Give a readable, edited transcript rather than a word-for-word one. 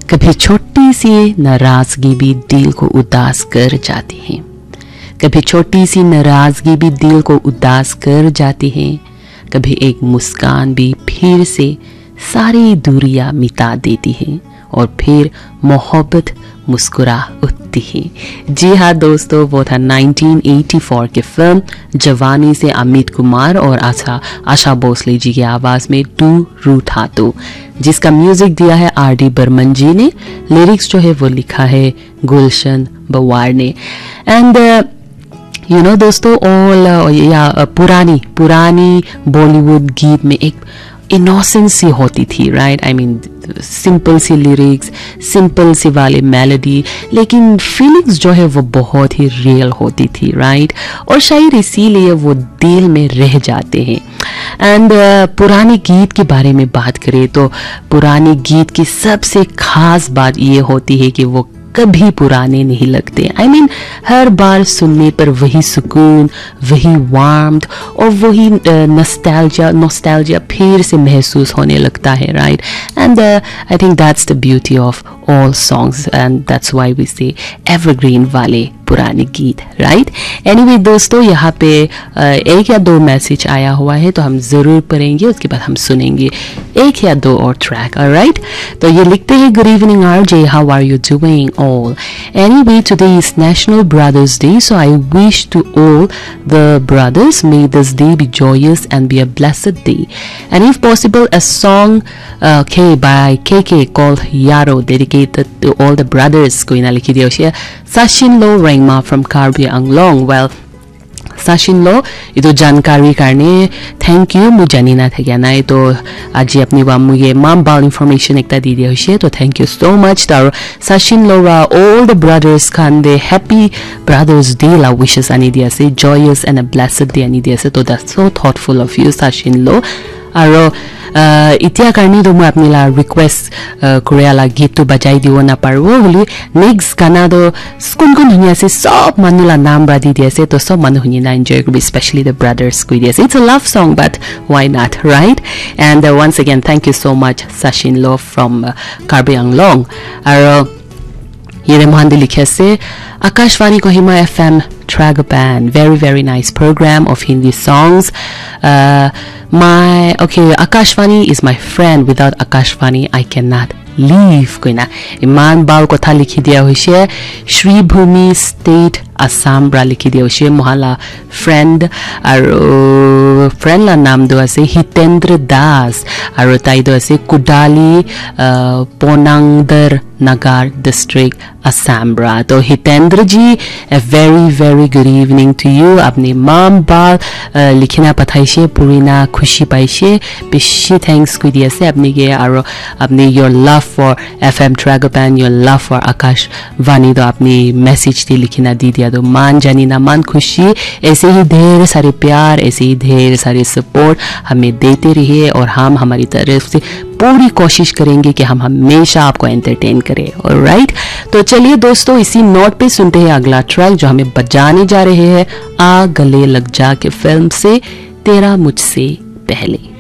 कभी छोटी सी नाराजगी भी दिल को उदास कर जाती है, कभी छोटी सी नाराजगी भी दिल को उदास कर जाती है, कभी एक मुस्कान भी फिर से सारी दूरियां मिटा देती है और फिर मोहब्बत मुस्कुरा उठती है। जी हाँ दोस्तों, वो था 1984 की फिल्म जवानी से अमित कुमार और आशा भोसले जी की आवाज़ में टू रूठा तो, जिसका म्यूजिक दिया है आर.डी. बर्मन जी ने। लिरिक्स जो है वो लिखा है गुलशन बवार ने। एंड यू नो दोस्तों, पुरानी बॉलीवुड गीत में एक इनोसेंस सी होती थी, right? I mean simple C lyrics, simple सी वाली मेलोडी, लेकिन फीलिंग्स जो है वो बहुत ही रियल होती थी, राइट? और शायद इसीलिए वो दिल में रह जाते हैं। एंड पुराने गीत के बारे में बात करें तो पुराने गीत की सबसे खास बात ये होती है कि वो कभी पुराने नहीं लगते। आई मीन हर बार सुनने पर वही सुकून, वही वार्मथ और वही नॉस्टैल्जिया फिर से महसूस होने लगता है, right? And I think that's the beauty of all songs and that's why we से एवरग्रीन वाले पुराने गीत, राइट? एनीवे दोस्तों, यहाँ पे एक या दो मैसेज आया हुआ है तो हम ज़रूर पढ़ेंगे, उसके बाद हम सुनेंगे एक या दो और ट्रैक, ऑलराइट? तो ये लिखते हैं, good evening RJ, how are you doing all? Anyway, today is National Brothers Day, so I wish to all the brothers, may this day be joyous and be a blessed day. And if possible, a song by KK called Yaro, dedicated to all the brothers. कोई ना लिखी दिया उसे Sachin Lo Rengma from Karbi Anglong. Well, Sachin Lo, itu जानकारी करने thank you. मुझे जानी ना था क्या ना, तो आज अपनी मुझे माम बाल इंफॉर्मेशन एक दी दिया हुई, तो थैंक यू सो मच। तो Sachin Lo रा all the brothers Khan they happy brothers day La wishes आनी दिया से, joyous and a blessed day आनी दिया से, तो that's so thoughtful of you Sachin Lo। और इतिया करनी तो मैं अपनी ला रिक्वेस्ट कोरियाला गीत तो बजाई दियो ना पारो बोली नेक्स्ट गाना तो स्कुन हुनिया से सब मनुला नाम रादी दिया से, तो सब मनु हुनिया एंजॉय करो, स्पेशली द ब्रदर्स को दिया से। It's a love song but why not, right? And once again thank you so much Sachin Lo from Karbi Anglong. और ये रहमान दी लिखे से Akashvani Kohima FM Tragapan, very nice program of Hindi songs. Akashvani is my friend. Without Akashvani I cannot live. कोई ना इमान बाल को था लिखी दिया हुई है श्री भूमि स्टेट असम ब्रा लिखी दिया हुई है मोहल्ला फ्रेंड और फ्रेंड ला नाम दो ऐसे हितेंद्र दास और ताई दो ऐसे कुडाली पोनांगदर नगर डिस्ट्रिक्ट असम ब्रा। तो हितेंद्र जी a very good evening to you। अपने माम बाल लिखना पताइशे पूरी ना खुशी पाइशे बेशी थैंक्स को दिया से अपने के और अपने your love for FM Tragapan, your love for आकाश वाणी तो अपनी मैसेज थी लिखना दी दिया, तो मान जानी ना मान खुशी, ऐसे ही ढेर सारे प्यार, ऐसे ही ढेर सारे सपोर्ट हमें देते रहिए और हम हमारी तरफ से पूरी कोशिश करेंगे कि हम हमेशा आपको एंटरटेन करें, ऑलराइट? तो चलिए दोस्तों, इसी नोट पे सुनते हैं अगला ट्रैक जो हमें बजाने जा रहे हैं आ गले लग जा के फिल्म से तेरा मुझसे पहले।